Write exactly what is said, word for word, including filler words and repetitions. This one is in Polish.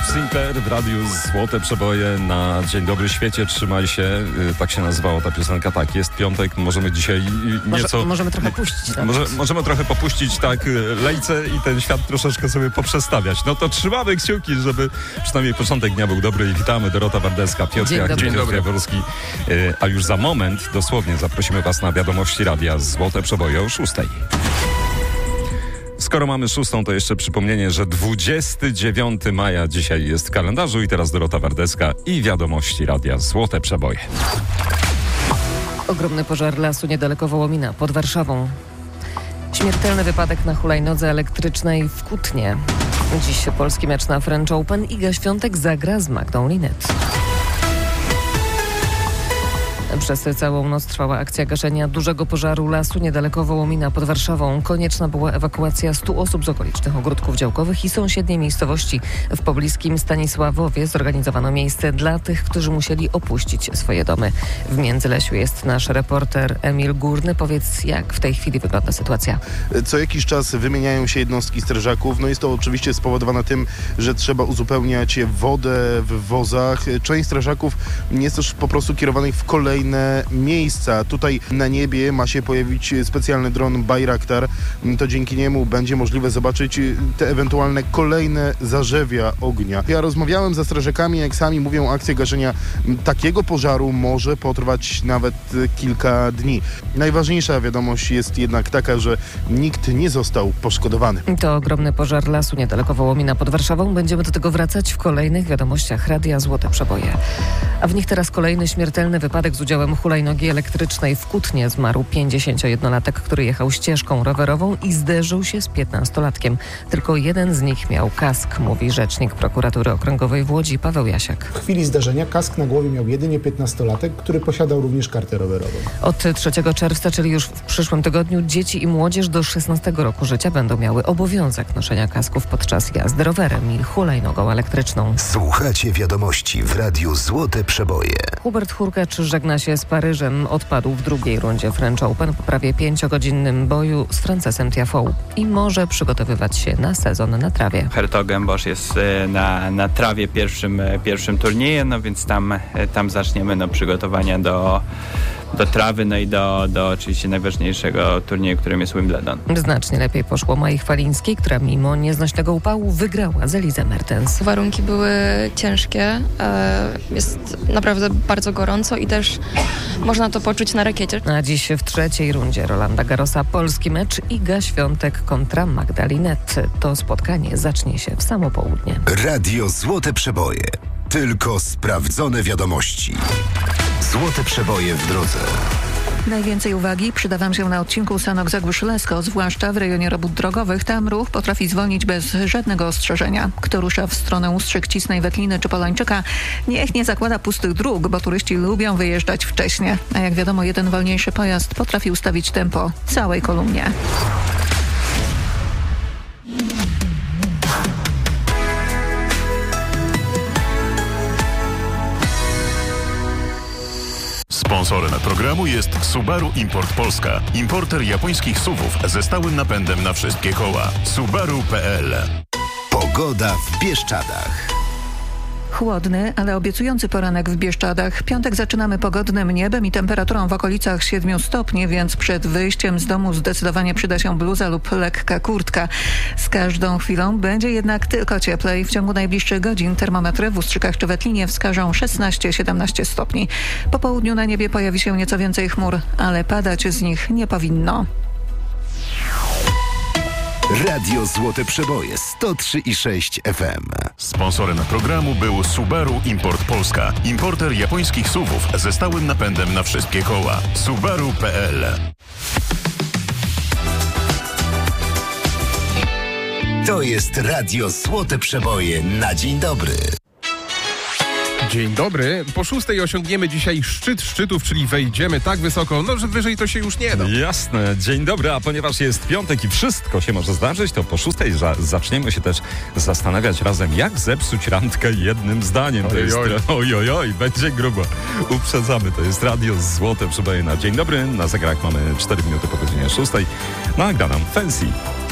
Bob Sinclair w radiu Złote Przeboje na Dzień Dobry Świecie. Trzymaj się. Tak się nazywała ta piosenka. Tak, jest piątek. Możemy dzisiaj nieco... Może, możemy trochę puścić. Może, możemy trochę popuścić tak lejce i ten świat troszeczkę sobie poprzestawiać. No to trzymamy kciuki, żeby przynajmniej początek dnia był dobry i witamy. Dorota Wardeska, Piotr Jaworski. A już za moment, dosłownie, zaprosimy Was na wiadomości radia Złote Przeboje o szóstej. Skoro mamy szóstą, to jeszcze przypomnienie, że dwudziestego dziewiątego maja dzisiaj jest w kalendarzu i teraz Dorota Wardeska i wiadomości radia Złote Przeboje. Ogromny pożar lasu niedaleko Wołomina pod Warszawą. Śmiertelny wypadek na hulajnodze elektrycznej w Kutnie. Dziś polski mecz na French Open. Iga Świątek zagra z Magdą Linette. Przez całą noc trwała akcja gaszenia dużego pożaru lasu niedaleko Wołomina pod Warszawą. Konieczna była ewakuacja stu osób z okolicznych ogródków działkowych i sąsiedniej miejscowości. W pobliskim Stanisławowie zorganizowano miejsce dla tych, którzy musieli opuścić swoje domy. W Międzylesiu jest nasz reporter Emil Górny. Powiedz, jak w tej chwili wygląda sytuacja? Co jakiś czas wymieniają się jednostki strażaków. No jest to oczywiście spowodowane tym, że trzeba uzupełniać wodę w wozach. Część strażaków jest też po prostu kierowanych w kolejne miejsca. Tutaj na niebie ma się pojawić specjalny dron Bayraktar. To dzięki niemu będzie możliwe zobaczyć te ewentualne kolejne zarzewia ognia. Ja rozmawiałem ze strażakami, jak sami mówią, akcja gaszenia takiego pożaru może potrwać nawet kilka dni. Najważniejsza wiadomość jest jednak taka, że nikt nie został poszkodowany. To ogromny pożar lasu niedaleko Wołomina pod Warszawą. Będziemy do tego wracać w kolejnych wiadomościach radia Złote Przeboje. A w nich teraz kolejny śmiertelny wypadek z udziałem hulajnogi elektrycznej w Kutnie. Zmarł pięćdziesięciojednolatek, który jechał ścieżką rowerową i zderzył się z piętnastolatkiem. Tylko jeden z nich miał kask, mówi rzecznik prokuratury okręgowej w Łodzi Paweł Jasiak. W chwili zdarzenia kask na głowie miał jedynie piętnastolatek, który posiadał również kartę rowerową. Od trzeciego czerwca, czyli już w przyszłym tygodniu, dzieci i młodzież do szesnastego roku życia będą miały obowiązek noszenia kasków podczas jazdy rowerem i hulajnogą elektryczną. Słuchacie wiadomości w radiu Złote Przeboje. Hubert Hurkacz żegna się z Paryżem. Odpadł w drugiej rundzie French Open po prawie pięciogodzinnym boju z Francesem Tiafoe i może przygotowywać się na sezon na trawie. Hertogenbosch jest na, na trawie pierwszym, pierwszym turniejem, no więc tam, tam zaczniemy no, przygotowania do, do trawy, no i do, do oczywiście najważniejszego turnieju, którym jest Wimbledon. Znacznie lepiej poszło Mai Chwalińskiej, która mimo nieznośnego upału wygrała z Elizę Mertens. Warunki były ciężkie, jest naprawdę bardzo gorąco i też można to poczuć na rakiecie. A dziś w trzeciej rundzie Rolanda Garrosa polski mecz Iga Świątek kontra Magda Linette. To spotkanie zacznie się w samo południe. Radio Złote Przeboje. Tylko sprawdzone wiadomości. Złote Przeboje w drodze. Najwięcej uwagi przyda Wam się na odcinku Sanok-Zagłóz-Lesko, zwłaszcza w rejonie robót drogowych. Tam ruch potrafi zwolnić bez żadnego ostrzeżenia. Kto rusza w stronę Ustrzyk, Cisnej, Wetliny czy Polańczyka, niech nie zakłada pustych dróg, bo turyści lubią wyjeżdżać wcześnie. A jak wiadomo, jeden wolniejszy pojazd potrafi ustawić tempo całej kolumnie. Sponsorem programu jest Subaru Import Polska. Importer japońskich suwów ze stałym napędem na wszystkie koła. Subaru kropka pe el. Pogoda w Bieszczadach. Chłodny, ale obiecujący poranek w Bieszczadach. Piątek zaczynamy pogodnym niebem i temperaturą w okolicach siedmiu stopni, więc przed wyjściem z domu zdecydowanie przyda się bluza lub lekka kurtka. Z każdą chwilą będzie jednak tylko cieplej. W ciągu najbliższych godzin termometry w Ustrzykach czy Wetlinie wskażą szesnaście siedemnaście stopni. Po południu na niebie pojawi się nieco więcej chmur, ale padać z nich nie powinno. Radio Złote Przeboje sto trzy i sześć F M. Sponsorem programu był Subaru Import Polska. Importer japońskich suwów ze stałym napędem na wszystkie koła. Subaru kropka pe el. To jest Radio Złote Przeboje na dzień dobry. Dzień dobry. Po szóstej osiągniemy dzisiaj szczyt szczytów, czyli wejdziemy tak wysoko, no że wyżej to się już nie da. Jasne. Dzień dobry, a ponieważ jest piątek i wszystko się może zdarzyć, to po szóstej za- zaczniemy się też zastanawiać razem, jak zepsuć randkę jednym zdaniem. To jest oj, oj, oj, będzie grubo. Uprzedzamy. To jest Radio Złote Przeboje na dzień dobry. Na zegarach mamy cztery minuty po godzinie szóstej. No a gra nam Fancy.